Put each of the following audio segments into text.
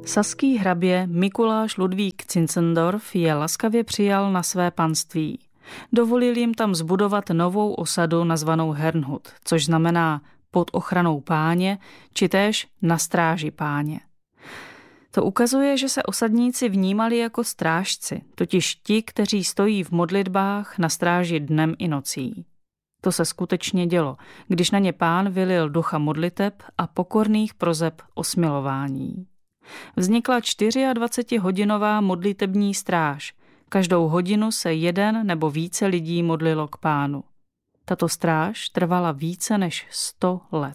Saský hrabě Mikuláš Ludvík Zinzendorf je laskavě přijal na své panství. Dovolil jim tam zbudovat novou osadu nazvanou Herrnhut, což znamená pod ochranou páně, či též na stráži páně. To ukazuje, že se osadníci vnímali jako strážci, totiž ti, kteří stojí v modlitbách na stráži dnem i nocí. To se skutečně dělo, když na ně pán vylil ducha modliteb a pokorných prozeb o smilování. Vznikla 24hodinová modlitební stráž. Každou hodinu se jeden nebo více lidí modlilo k pánu. Tato stráž trvala více než 100 let.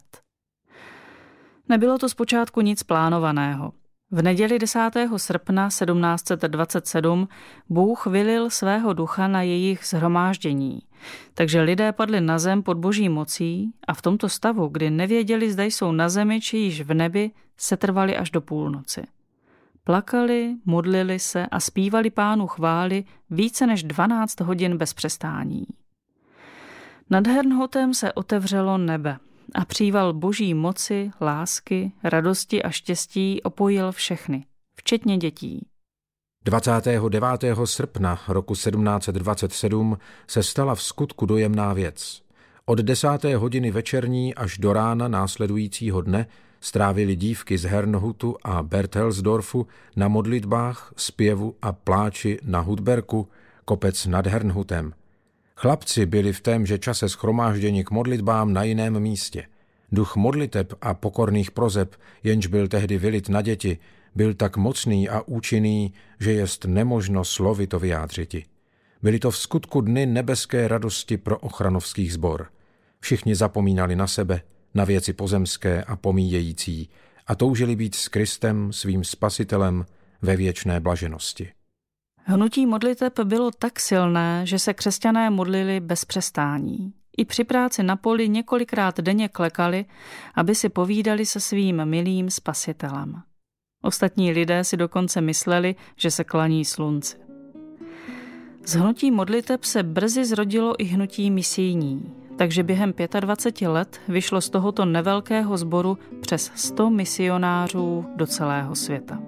Nebylo to zpočátku nic plánovaného. V neděli 10. srpna 1727 Bůh vylil svého ducha na jejich shromáždění, takže lidé padli na zem pod boží mocí a v tomto stavu, kdy nevěděli, zda jsou na zemi či již v nebi, setrvali až do půlnoci. Plakali, modlili se a zpívali pánu chvály více než 12 hodin bez přestání. Nad Herrnhutem se otevřelo nebe a příval boží moci, lásky, radosti a štěstí opojil všechny, včetně dětí. 29. srpna roku 1727 se stala v skutku dojemná věc. Od 10. hodiny večerní až do rána následujícího dne strávili dívky z Herrnhutu a Berthelsdorfu na modlitbách, zpěvu a pláči na Hutberku, kopec nad Herrnhutem. Chlapci byli v témže čase shromážděni k modlitbám na jiném místě. Duch modliteb a pokorných prozeb, jenž byl tehdy vylit na děti, byl tak mocný a účinný, že jest nemožno slovy to vyjádřiti. Byly to v skutku dny nebeské radosti pro ochranovských sbor. Všichni zapomínali na sebe, na věci pozemské a pomíjející a toužili být s Kristem, svým spasitelem, ve věčné blaženosti. Hnutí modliteb bylo tak silné, že se křesťané modlili bez přestání. I při práci na poli několikrát denně klekali, aby si povídali se svým milým spasitelem. Ostatní lidé si dokonce mysleli, že se klaní slunci. Z hnutí modliteb se brzy zrodilo i hnutí misijní, takže během 25 let vyšlo z tohoto nevelkého sboru přes 100 misionářů do celého světa.